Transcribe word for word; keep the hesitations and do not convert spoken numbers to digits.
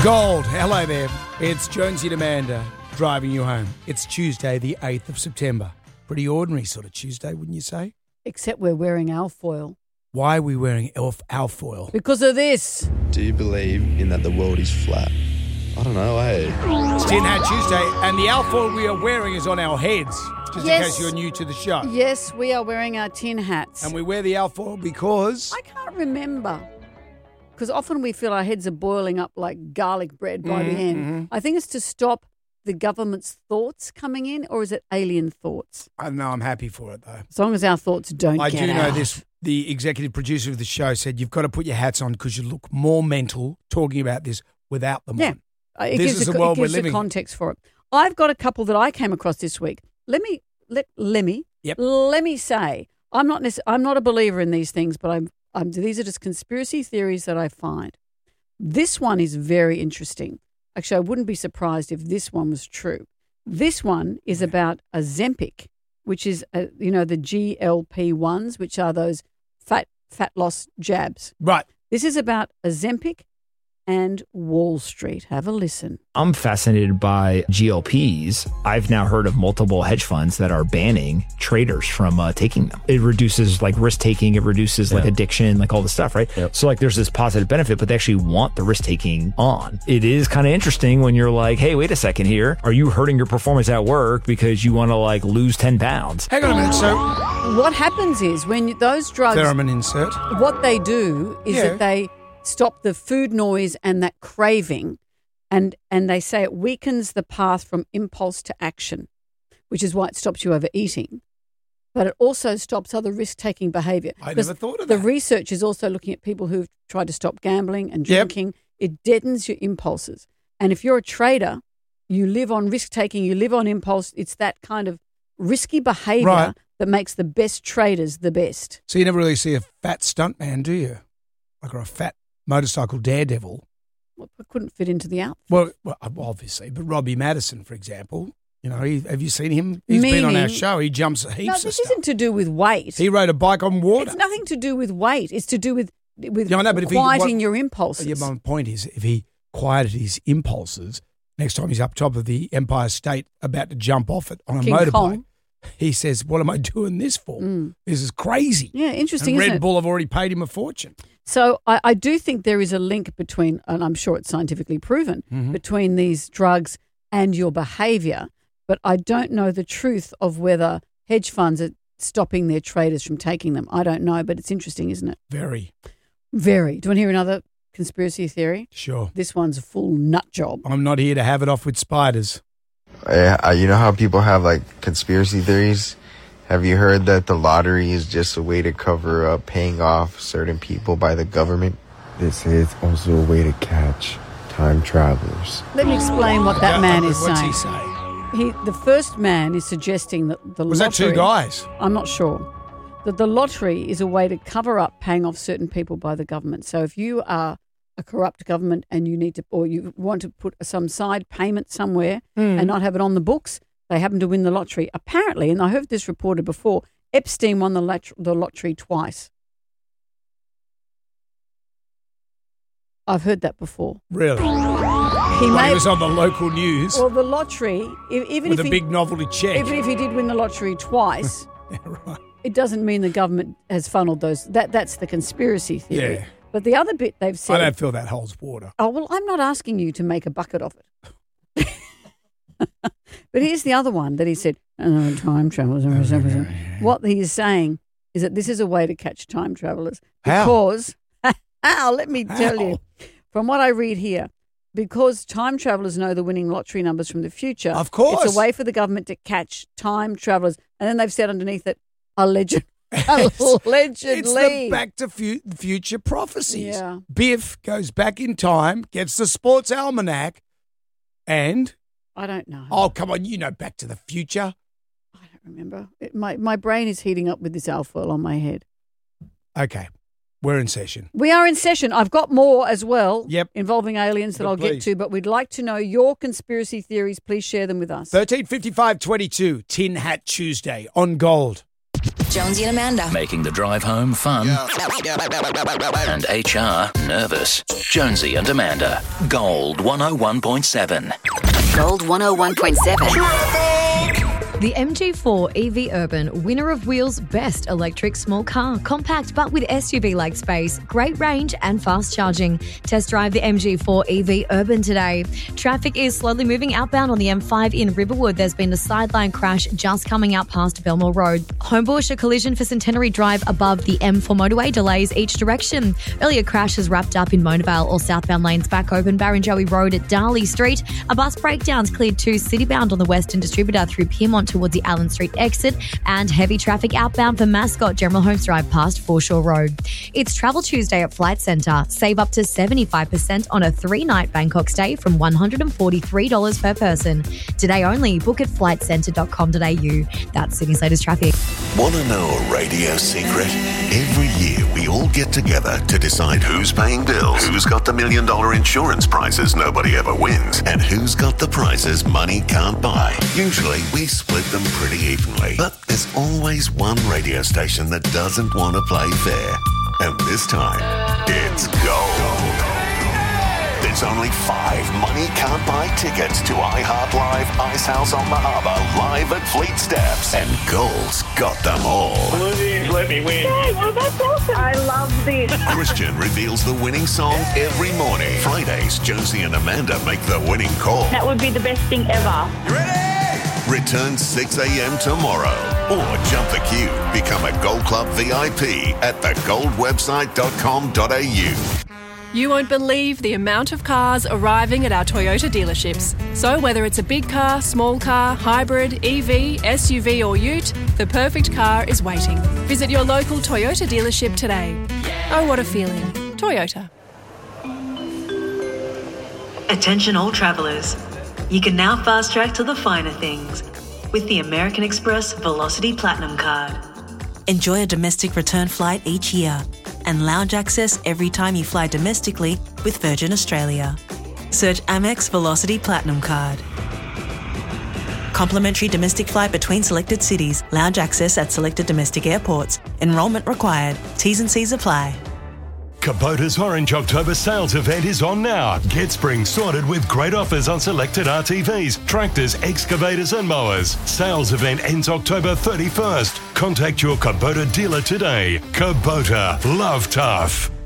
Gold, hello there. It's Jonesy and Amanda driving you home. It's Tuesday, the eighth of September. Pretty ordinary sort of Tuesday, wouldn't you say? Except we're wearing alfoil. Why are we wearing elf alfoil? Because of this. Do you believe in that the world is flat? I don't know, hey. It's Tin Hat Tuesday, and the alfoil we are wearing is on our heads, just Yes. in case you're new to the show. Yes, we are wearing our tin hats. And we wear the alfoil because... I can't remember. Because often we feel our heads are boiling up like garlic bread by Mm-hmm, the end. mm-hmm. I think it's to stop the government's thoughts coming in, or is it alien thoughts? I don't know, I'm happy for it, though. As long as our thoughts don't I get do know out. this. The executive producer of the show said you've got to put your hats on because you look more mental talking about this without them Yeah. on. Uh, It This gives is a, the co- world it we're gives living a in. context for it. I've got a couple that I came across this week. Let me let let me Yep. let me say I'm not necess- I'm not a believer in these things, but I'm, I'm these are just conspiracy theories that I find. This one is very interesting. Actually, I wouldn't be surprised if this one was true. This one is about Ozempic, which is uh, you know the G L P ones, which are those fat fat loss jabs. Right. This is about Ozempic and Wall Street. Have a listen. I'm fascinated by G L Ps. I've now heard of multiple hedge funds that are banning traders from uh, taking them. It reduces like risk taking, it reduces like Yeah. addiction, like all this stuff, right? Yep. So like there's this positive benefit, but they actually want the risk taking on. It is kind of interesting when you're like, hey, wait a second here. Are you hurting your performance at work because you want to like lose ten pounds? Hang on a minute. So, What happens is when you, those drugs, theremin insert. what they do is Yeah. that they stop the food noise and that craving, and and they say it weakens the path from impulse to action, which is why it stops you overeating. But it also stops other risk-taking behaviour. I 'Cause never thought of The that. research is also looking at people who've tried to stop gambling and Yep. drinking. It deadens your impulses. And if you're a trader, you live on risk-taking, you live on impulse. It's that kind of risky behaviour Right. that makes the best traders the best. So you never really see a fat stuntman, do you? Like, or a fat motorcycle daredevil. Well, it couldn't fit into the outfit. Well, well, obviously, but Robbie Madison, for example, you know, he, have you seen him? He's been on our Meaning- show. He jumps heaps No, of this stuff. isn't to do with weight. He rode a bike on water. It's nothing to do with weight. It's to do with with Yeah, I know, but if he- quieting what- your impulses. Yeah, my point is, if he quieted his impulses, next time he's up top of the Empire State about to jump off it on a King motorbike, Kong. he says, what am I doing this for? Mm. This is crazy. Yeah, interesting, And isn't Red it? Bull have already paid him a fortune. So I, I do think there is a link between, and I'm sure it's scientifically proven, Mhm. between these drugs and your behaviour. But I don't know the truth of whether hedge funds are stopping their traders from taking them. I don't know, but it's interesting, isn't it? Very. Very. Do you want to hear another conspiracy theory? Sure. This one's a full nut job. I'm not here to have it off with spiders. Yeah, uh, you know how people have like conspiracy theories? Have you heard that the lottery is just a way to cover up paying off certain people by the government? They say it's also a way to catch time travelers. Let me explain what that Yeah, man uh, is what's saying. he say? He, the first man is suggesting that the Was that lottery, two guys? I'm not sure. That the lottery is a way to cover up paying off certain people by the government. So if you are a corrupt government and you need to, or you want to put some side payment somewhere Hmm. and not have it on the books, they happen to win the lottery. Apparently, and I heard this reported before, Epstein won the, lat- the lottery twice. I've heard that before. Really? He Well, may he was on the local news well, the lottery, e- even with if a he, big novelty check. even if he did win the lottery twice, Yeah, right. it doesn't mean the government has funneled those. That that's the conspiracy theory. Yeah. But the other bit they've I said, don't feel that holds water. oh well, I'm not asking you to make a bucket of it. But here's the other one that he said, oh, time travelers. What he is saying is that this is a way to catch time travelers. How? Because, how? Let me tell How? you, from what I read here, because time travelers know the winning lottery numbers from the future. Of course. It's a way for the government to catch time travelers. And then they've said underneath it, alleged, It's- allegedly. It's the Back to fu- Future prophecies. Yeah. Biff goes back in time, gets the sports almanac, and I don't know. oh come on, you know Back to the Future. I don't remember. It, my, my brain is heating up with this alfoil on my head. Okay, we're in session. We are in session. I've got more as well Yep. involving aliens that But I'll get please. to, but we'd like to know your conspiracy theories. Please share them with us. Thirteen fifty five twenty two. Tin Hat Tuesday on Gold. Jonesy and Amanda. Making the drive home fun and H R nervous. Jonesy and Amanda. Gold one oh one point seven. Gold one oh one point seven. The M G four E V Urban, winner of Wheels' best electric small car. Compact but with S U V-like space, great range and fast charging. Test drive the M G four E V Urban today. Traffic is slowly moving outbound on the M five in Riverwood. There's been a sideline crash just coming out past Belmore Road. Homebush, a collision for Centenary Drive above the M four motorway, delays each direction. Earlier crash has wrapped up in Mona Vale, all southbound lanes back open. Barrenjoey Road at Darley Street. A bus breakdown's cleared to Citybound on the Western Distributor through Piermont towards the Allen Street exit, and heavy traffic outbound for Mascot, General Holmes Drive past Foreshore Road. It's Travel Tuesday at Flight Centre. Save up to seventy-five percent on a three-night Bangkok stay from one hundred forty-three dollars per person. Today only. Book at flight centre dot com dot a u. That's Sydney's latest traffic. Want to know a radio secret? Every year we all get together to decide who's paying bills, who's got the million dollar insurance prizes nobody ever wins, and who's got the prizes money can't buy. Usually we split them pretty evenly, but there's always one radio station that doesn't want to play fair. And this time, it's gold. There's only five money can't buy tickets to iHeart Live Ice House on the Harbour live at Fleet Steps, and Gold's got them all. Please let me win. Yeah, well, that's awesome. I love this. Christian reveals the winning song every morning. Fridays, Jonesy and Amanda make the winning call. That would be the best thing ever. You ready? Return six a.m. tomorrow. Or jump the queue. Become a Gold Club V I P at the gold website dot com dot a u. You won't believe the amount of cars arriving at our Toyota dealerships. So whether it's a big car, small car, hybrid, E V, S U V or ute, the perfect car is waiting. Visit your local Toyota dealership today. Oh, what a feeling. Toyota. Attention all travellers. You can now fast track to the finer things with the American Express Velocity Platinum Card. Enjoy a domestic return flight each year and lounge access every time you fly domestically with Virgin Australia. Search Amex Velocity Platinum Card. Complimentary domestic flight between selected cities. Lounge access at selected domestic airports. Enrolment required. T's and C's apply. Kubota's Orange October sales event is on now. Get spring sorted with great offers on selected R T Vs, tractors, excavators and mowers. Sales event ends October thirty-first. Contact your Kubota dealer today. Kubota, love tough.